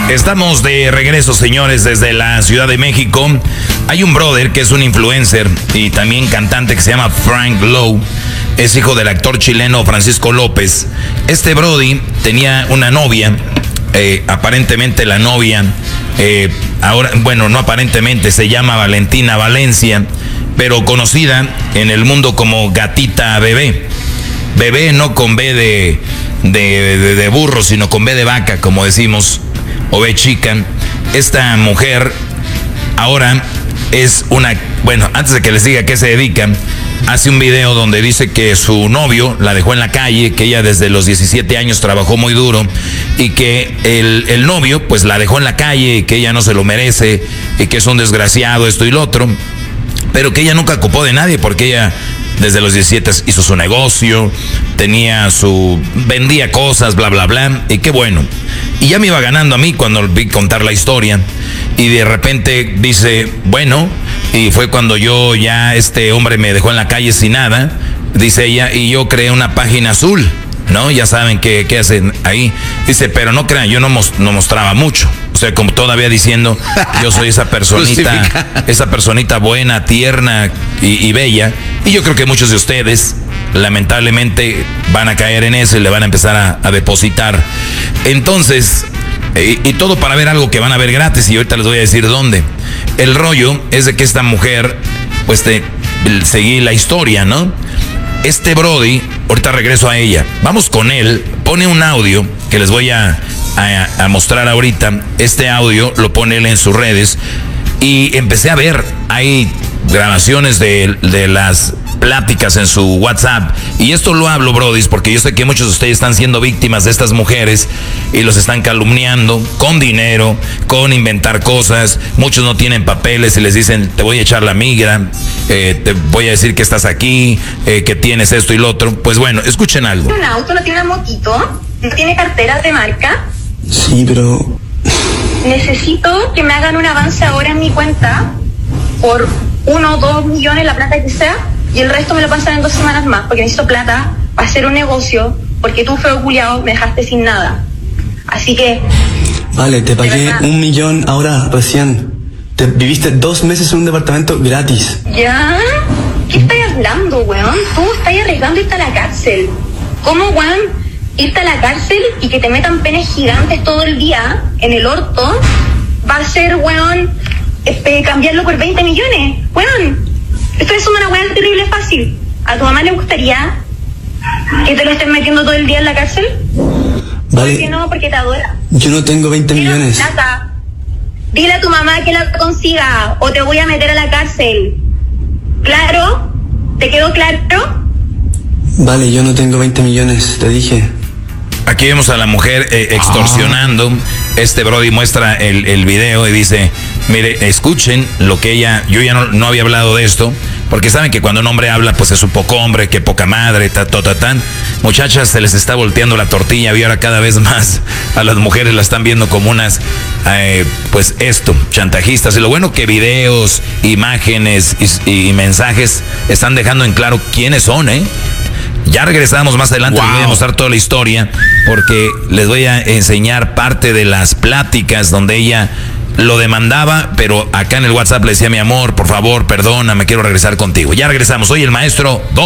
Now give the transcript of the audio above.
Estamos de regreso, señores, desde la Ciudad de México. Hay un brother que es un influencer y también cantante que se llama Frank Lowe. Es hijo del actor chileno Francisco López. Este brody tenía una novia. Aparentemente la novia, ahora, bueno, no aparentemente, se llama Valentina Valencia, pero conocida en el mundo como Gatita Bebé. Bebé no con B de burro, sino con B de vaca, como decimos, o B chica. Esta mujer ahora es una, bueno, antes de que les diga a qué se dedica, hace un video donde dice que su novio la dejó en la calle, que ella desde los 17 años trabajó muy duro y que el novio pues la dejó en la calle y que ella no se lo merece y que es un desgraciado, esto y lo otro, pero que ella nunca ocupó de nadie porque ella desde los 17 hizo su negocio, vendía cosas, bla, bla, bla, y qué bueno. Y ya me iba ganando a mí cuando vi contar la historia y de repente dice, bueno, y fue cuando este hombre me dejó en la calle sin nada, dice ella, y yo creé una página azul, ¿no? Ya saben qué hacen ahí. Dice, pero no crean, yo no mostraba mucho. O sea, como todavía diciendo, yo soy esa personita buena, tierna y bella. Y yo creo que muchos de ustedes, lamentablemente, van a caer en eso y le van a empezar a depositar. Entonces, y todo para ver algo que van a ver gratis, y ahorita les voy a decir dónde. El rollo es de que esta mujer, pues seguí la historia, ¿no? Este brody, ahorita regreso a ella, vamos con él, pone un audio que les voy a mostrar ahorita. Este audio lo pone él en sus redes y empecé a ver, hay grabaciones de las pláticas en su WhatsApp, y esto lo hablo, brodis, porque yo sé que muchos de ustedes están siendo víctimas de estas mujeres y los están calumniando con dinero, con inventar cosas. Muchos no tienen papeles y les dicen, te voy a echar la migra, te voy a decir que estás aquí, que tienes esto y lo otro. Pues bueno, escuchen algo. ¿Un auto? ¿No tiene una motito? ¿No tiene cartera de marca? Sí, pero... Necesito que me hagan un avance ahora en mi cuenta por 1 o 2 millones, la plata que sea, y el resto me lo pasan en 2 semanas más, porque necesito plata para hacer un negocio, porque tú, feo culiao, me dejaste sin nada. Así que... Vale, te pagué 1 millón ahora, recién. Viviste 2 meses en un departamento gratis. ¿Ya? ¿Qué estás hablando, weón? Tú estás arriesgando irte a la cárcel. ¿Cómo, weón? Irte a la cárcel y que te metan penes gigantes todo el día en el orto va a ser, weón, cambiarlo por 20 millones. Weón, esto es una weón terrible fácil. ¿A tu mamá le gustaría que te lo estén metiendo todo el día en la cárcel? Vale. ¿Por qué no? Porque te adora. Yo no tengo 20 millones. Plata. Dile a tu mamá que la consiga o te voy a meter a la cárcel. ¿Claro? ¿Te quedó claro? Vale, yo no tengo 20 millones, te dije. Aquí vemos a la mujer extorsionando. Este brody muestra el video y dice, mire, escuchen lo que yo ya no había hablado de esto, porque saben que cuando un hombre habla, pues es un poco hombre, que poca madre, tan. Muchachas, se les está volteando la tortilla y ahora cada vez más a las mujeres las están viendo como unas, chantajistas. Y lo bueno que videos, imágenes y mensajes están dejando en claro quiénes son, Ya regresamos más adelante. Les voy a mostrar toda la historia porque les voy a enseñar parte de las pláticas donde ella lo demandaba, pero acá en el WhatsApp le decía, mi amor, por favor, perdona, me quiero regresar contigo. Ya regresamos. Soy el maestro